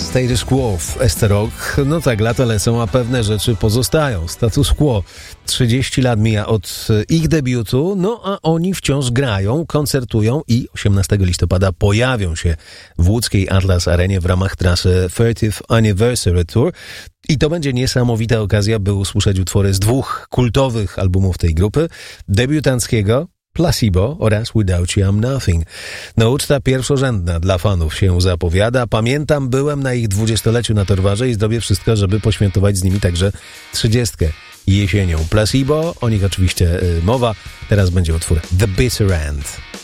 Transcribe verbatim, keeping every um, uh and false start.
Status Quo w Esterok. No tak, lata lecą, a pewne rzeczy pozostają. Status Quo. trzydzieści lat mija od ich debiutu, no a oni wciąż grają, koncertują i osiemnastego listopada pojawią się w łódzkiej Atlas Arenie w ramach trasy trzydziestego Anniversary Tour. I to będzie niesamowita okazja, by usłyszeć utwory z dwóch kultowych albumów tej grupy, debiutanckiego Placebo oraz Without You I'm Nothing. No, uczta pierwszorzędna dla fanów się zapowiada. Pamiętam, byłem na ich dwudziestoleciu na Torwarze i zrobię wszystko, żeby poświętować z nimi także trzydziestkę jesienią. Placebo, o nich oczywiście y, mowa. Teraz będzie utwór The Bitter End.